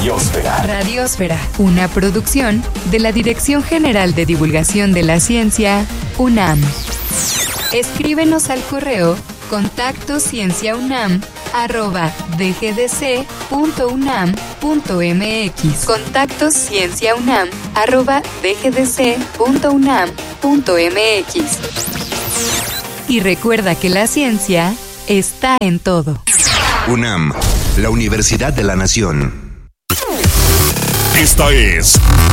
Radiósfera. Radiósfera, una producción de la Dirección General de Divulgación de la Ciencia, UNAM. Escríbenos al correo contactocienciaunam@dgdc.unam.mx. contactocienciaunam@dgdc.unam.mx. Y recuerda que la ciencia está en todo. UNAM, la Universidad de la Nación. Esta es